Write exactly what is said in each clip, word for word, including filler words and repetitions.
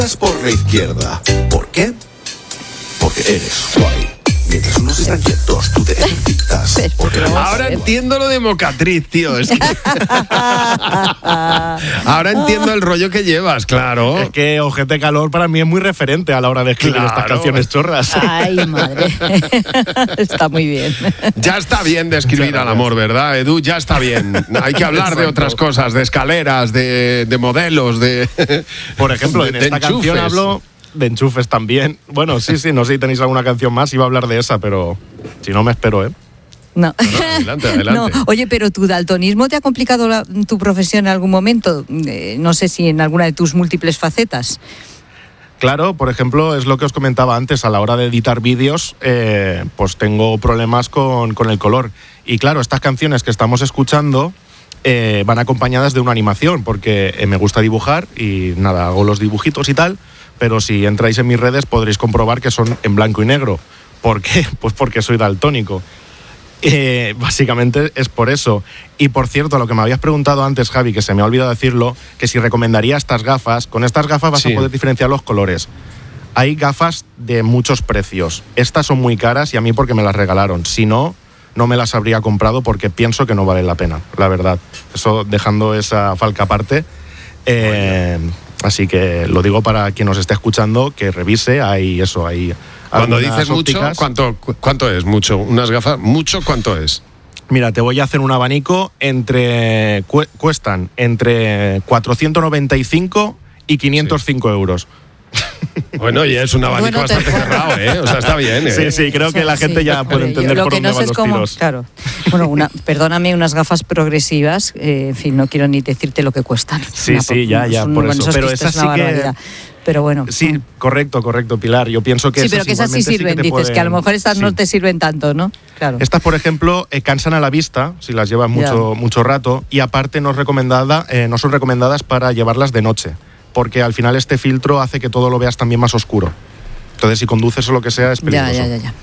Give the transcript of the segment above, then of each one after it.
por la izquierda. ¿Por qué? Porque eres guay. Mientras unos están quietos, tú te ejercitas. Ahora entiendo lo de mocatriz, tío. Es que... Ahora entiendo el rollo que llevas, claro. Es que Ojete Calor para mí es muy referente a la hora de escribir Claro. estas canciones chorras. Ay, madre. Está muy bien. Ya está bien de escribir al amor, ¿verdad, Edu? Ya está bien. Hay que hablar de otras cosas, de escaleras, de, de modelos, de... Por ejemplo, en de- de esta canción enchufes. hablo de enchufes también. Bueno, sí, sí, no sé si tenéis alguna canción más, iba a hablar de esa, pero si no me espero, ¿eh? No. No, no, adelante, adelante. No, oye, pero tu daltonismo te ha complicado la- tu profesión en algún momento. Eh, no sé si en alguna de tus múltiples facetas. Claro, por ejemplo, es lo que os comentaba antes, a la hora de editar vídeos, eh, pues tengo problemas con, con el color. Y claro, estas canciones que estamos escuchando eh, van acompañadas de una animación, porque eh, me gusta dibujar y nada, hago los dibujitos y tal, pero si entráis en mis redes podréis comprobar que son en blanco y negro. ¿Por qué? Pues porque soy daltónico. Eh, básicamente es por eso. Y por cierto, lo que me habías preguntado antes, Javi, que se me ha olvidado decirlo, que si recomendaría estas gafas. Con estas gafas vas Sí. a poder diferenciar los colores. Hay gafas de muchos precios. Estas son muy caras y a mí porque me las regalaron. Si no, no me las habría comprado porque pienso que no vale la pena, la verdad. Eso dejando esa falca aparte. Eh, así que lo digo para quien nos esté escuchando, que revise. Hay eso, hay... Cuando algunas dices mucho, ópticas. ¿cuánto, cu- ¿cuánto es mucho? ¿Unas gafas? ¿Mucho cuánto es? Mira, te voy a hacer un abanico. Entre cu- cuestan entre cuatrocientos noventa y cinco y quinientos cinco euros. Bueno, y es un abanico Bueno, te- bastante cerrado, ¿eh? O sea, está bien, ¿eh? Sí, sí, creo que la gente Sí. ya puede Yo entender lo por que dónde no sé van es los cómo, tiros. claro. Bueno, una, perdóname, unas gafas progresivas, eh, en fin, no quiero ni decirte lo que cuestan. Sí, Una- sí, ya, ya, son- por bueno, eso. es Pero que esto esas es una sí que- barbaridad. Pero bueno. Sí, correcto, correcto, Pilar. Yo pienso que Sí, esas pero que esas sí igualmente sirven, te dices, que a lo pueden- mejor estas no sí. te sirven tanto, ¿no? Claro. Estas, por ejemplo, eh, cansan a la vista si las llevas mucho, mucho rato y aparte no, es recomendada, eh, no son recomendadas para llevarlas de noche, porque al final este filtro hace que todo lo veas también más oscuro. Entonces, si conduces o lo que sea, es peligroso. Ya, ya, ya, ya.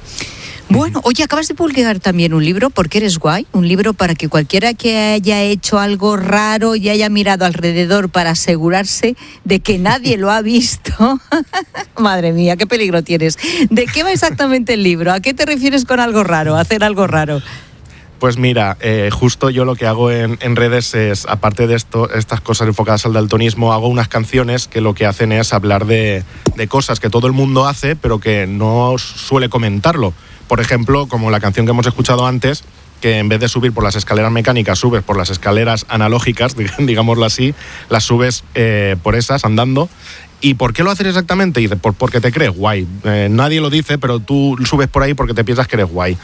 Bueno, oye, acabas de publicar también un libro, Porque eres guay, un libro para que cualquiera que haya hecho algo raro y haya mirado alrededor para asegurarse de que nadie lo ha visto. Madre mía, qué peligro tienes. ¿De qué va exactamente el libro? ¿A qué te refieres con algo raro, hacer algo raro? Pues mira, eh, justo yo lo que hago en, en redes es, aparte de esto, estas cosas enfocadas al daltonismo, hago unas canciones que lo que hacen es hablar de, de cosas que todo el mundo hace, pero que no suele comentarlo. Por ejemplo, como la canción que hemos escuchado antes, que en vez de subir por las escaleras mecánicas, subes por las escaleras analógicas, digámoslo así, las subes eh, por esas andando. ¿Y por qué lo haces exactamente? Y dices, por, porque te crees guay. Eh, nadie lo dice, pero tú subes por ahí porque te piensas que eres guay.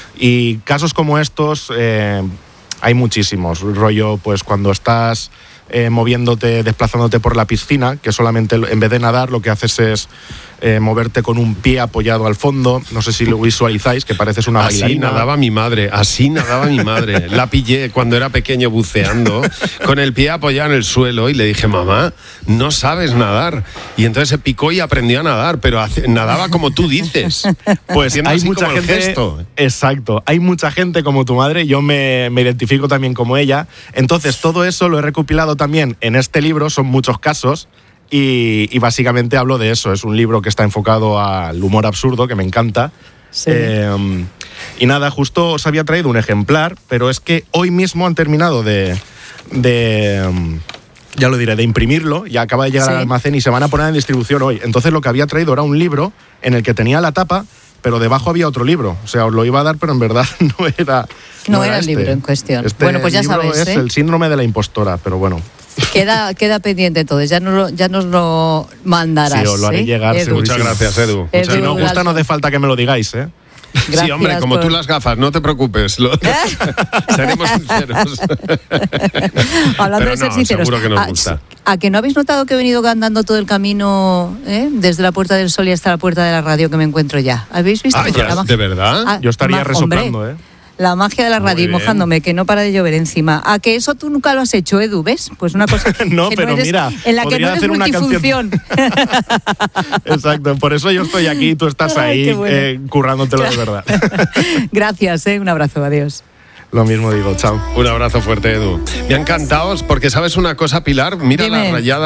Y casos como estos eh, hay muchísimos. Rollo, pues cuando estás eh, moviéndote, desplazándote por la piscina, que solamente en vez de nadar lo que haces es eh, moverte con un pie apoyado al fondo. No sé si lo visualizáis, que pareces una Así bailarina. nadaba mi madre, así nadaba mi madre. La pillé cuando era pequeño buceando, con el pie apoyado en el suelo y le dije, mamá, no sabes nadar. Y entonces se picó y aprendió a nadar, pero hace- nadaba como tú dices. Pues haciendo hay así mucha como el gente, gesto. exacto, hay mucha gente como tu madre, yo me, me identifico también como ella, entonces todo eso lo he recopilado también en este libro, son muchos casos y, y básicamente hablo de eso, es un libro que está enfocado al humor absurdo, que me encanta. Sí. Eh, y nada, justo os había traído un ejemplar, pero es que hoy mismo han terminado de... de um, ya lo diré, de imprimirlo, ya acaba de llegar Sí. al almacén y se van a poner en distribución hoy. Entonces lo que había traído era un libro en el que tenía la tapa, pero debajo había otro libro. O sea, os lo iba a dar, pero en verdad no era. No era el este. libro en cuestión. Este Bueno, pues ya libro sabes, Es ¿eh? el síndrome de la impostora, pero bueno. Queda, queda pendiente entonces, ya nos lo, ya nos lo mandarás. Sí, os lo haré ¿eh? llegar, Edu. Muchas gracias, Edu. Edu, Si no os gusta, Dalton. no hace falta que me lo digáis, ¿eh? Sí, Gracias hombre, como por- tú las gafas, no te preocupes. Lo- Seremos sinceros. Hablando Pero de ser no, sinceros, seguro que nos ¿a- gusta. ¿a que no habéis notado que he venido andando todo el camino eh? desde la Puerta del Sol y hasta la puerta de la radio que me encuentro ya? ¿Habéis visto? Ah, ya, La magia- ¿de verdad? Ah, Yo estaría ma- resoplando, hombre, ¿eh? La magia de la Muy radio y bien. mojándome, que no para de llover encima. ¿A que eso tú nunca lo has hecho, Edu? ¿Ves? Pues una cosa que No, que pero eres- mira, en la que podría no eres hacer una multifunción. Exacto, por eso yo estoy aquí y tú estás Ay, ahí qué bueno. eh, currándotelo de verdad. Gracias, ¿eh? Un abrazo, adiós. Lo mismo digo, chao. Un abrazo fuerte, Edu. Me ha encantado porque, ¿sabes una cosa, Pilar? Mira Dime. la rayada